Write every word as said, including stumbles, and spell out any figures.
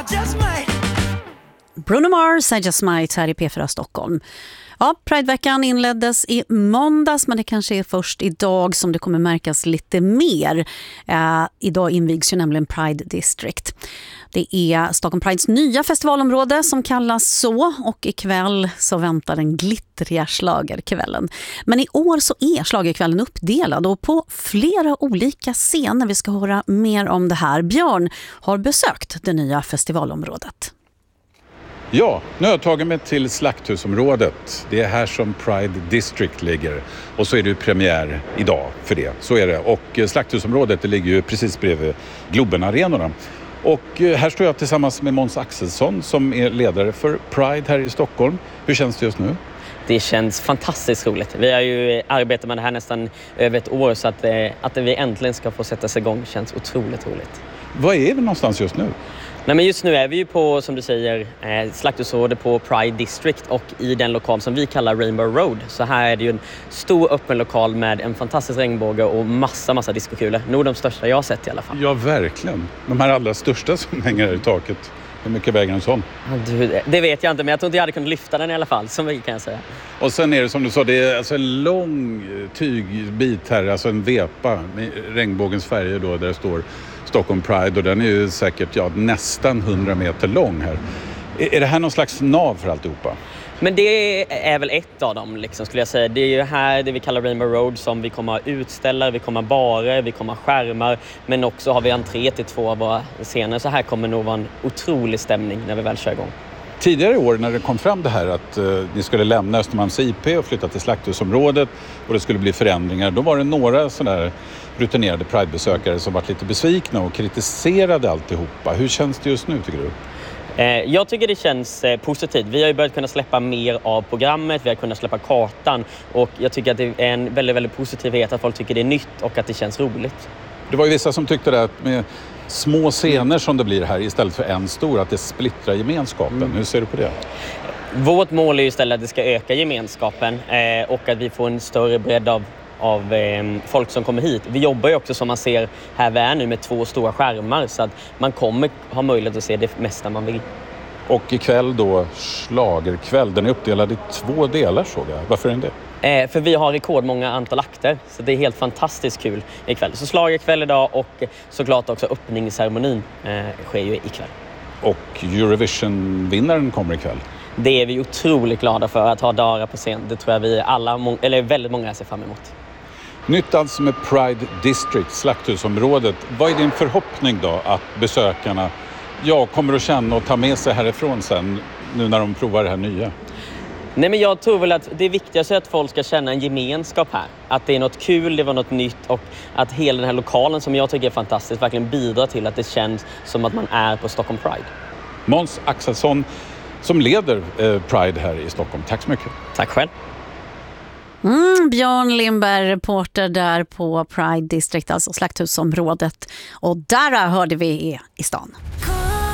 just might. Bruno Mars, I just might här i P fyra Stockholm. Ja, Pride-veckan inleddes i måndags, men det kanske är först idag som det kommer märkas lite mer. Eh, idag invigs ju nämligen Pride District. Det är Stockholm Prides nya festivalområde som kallas så, och ikväll så väntar den glittriga schlagerkvällen. Men i år så är schlagerkvällen uppdelad och på flera olika scener. Vi ska höra mer om det här. Björn har besökt det nya festivalområdet. Ja, nu har jag tagit mig till Slakthusområdet. Det är här som Pride District ligger. Och så är det ju premiär idag för det. Så är det. Och Slakthusområdet det ligger ju precis bredvid Globen-arenorna. Och här står jag tillsammans med Måns Axelsson som är ledare för Pride här i Stockholm. Hur känns det just nu? Det känns fantastiskt roligt. Vi har ju arbetat med det här nästan över ett år, så att, att vi äntligen ska få sätta sig igång känns otroligt roligt. Var är vi någonstans just nu? Nej, men just nu är vi ju på, som du säger, eh, Slakthusområdet på Pride District och i den lokal som vi kallar Rainbow Road. Så här är det ju en stor öppen lokal med en fantastisk regnbåge och massa, massa diskokulor. Nog de största jag har sett i alla fall. Ja, verkligen. De här allra största som hänger här i taket. Hur mycket väger en sån? Du, det vet jag inte, men jag tror inte jag hade kunnat lyfta den i alla fall, så mycket kan jag säga. Och sen är det som du sa, det är alltså en lång tygbit här, alltså en vepa med regnbågens färger då, där det står Stockholm Pride, och den är ju säkert ja, nästan hundra meter lång här. Är det här någon slags nav för alltihopa? Men det är väl ett av dem, liksom, skulle jag säga. Det är ju här det vi kallar Rainbow Road som vi kommer att utställa, vi kommer att barer, vi kommer att skärmar, men också har vi entré till två av våra scener. Så här kommer nog vara en otrolig stämning när vi väl kör igång. Tidigare i år när det kom fram det här att uh, ni skulle lämna Östermalms I P och flytta till Slakthusområdet och det skulle bli förändringar, då var det några sådana här rutinerade Pride-besökare som var lite besvikna och kritiserade alltihopa. Hur känns det just nu, tycker du? Jag tycker det känns positivt. Vi har ju börjat kunna släppa mer av programmet, vi har kunnat släppa kartan, och jag tycker att det är en väldigt, väldigt positivt att folk tycker det är nytt och att det känns roligt. Det var ju vissa som tyckte det att med små scener som det blir här istället för en stor, att det splittrar gemenskapen. Mm. Hur ser du på det? Vårt mål är ju istället att det ska öka gemenskapen eh, och att vi får en större bredd av av eh, folk som kommer hit. Vi jobbar ju också, som man ser här vi är nu, med två stora skärmar, så att man kommer ha möjlighet att se det mesta man vill. Och ikväll då schlagerkväll, den är uppdelad i två delar, såg jag. Varför är det? Eh, för vi har rekordmånga antal akter, så det är helt fantastiskt kul ikväll. Så schlagerkväll idag, och såklart också öppningsceremonin eh, sker ju ikväll. Och Eurovision-vinnaren kommer ikväll. Det är vi otroligt glada för, att ha Dara på scen. Det tror jag vi alla, eller väldigt många ser fram emot. Nytt alltså med Pride District, Slakthusområdet. Vad är din förhoppning då att besökarna ja, kommer att känna och ta med sig härifrån sen, nu när de provar det här nya? Nej, men jag tror väl att det viktigaste är att folk ska känna en gemenskap här. Att det är något kul, det var något nytt, och att hela den här lokalen som jag tycker är fantastisk verkligen bidrar till att det känns som att man är på Stockholm Pride. Måns Axelsson som leder eh, Pride här i Stockholm. Tack så mycket. Tack själv. Mm, Björn Lindberg, reporter där på Pride District, alltså Slakthusområdet. Och där hörde vi i stan.